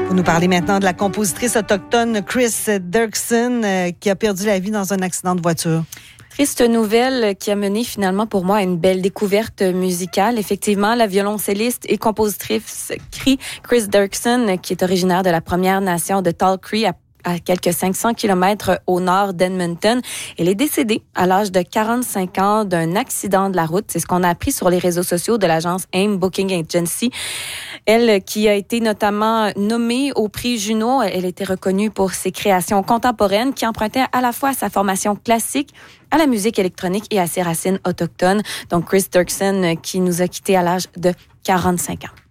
Vous nous parlez maintenant de la compositrice autochtone Chris Dirksen qui a perdu la vie dans un accident de voiture. Triste nouvelle qui a mené finalement pour moi à une belle découverte musicale. Effectivement, la violoncelliste et compositrice Chris Dirksen, qui est originaire de la Première Nation de Tall Cree, à quelques 500 kilomètres au nord d'Edmonton. Elle est décédée à l'âge de 45 ans d'un accident de la route. C'est ce qu'on a appris sur les réseaux sociaux de l'agence AIM Booking Agency. Elle, qui a été notamment nommée au prix Juno, elle était reconnue pour ses créations contemporaines qui empruntaient à la fois à sa formation classique, à la musique électronique et à ses racines autochtones. Donc Chris Dirksen qui nous a quittés à l'âge de 45 ans.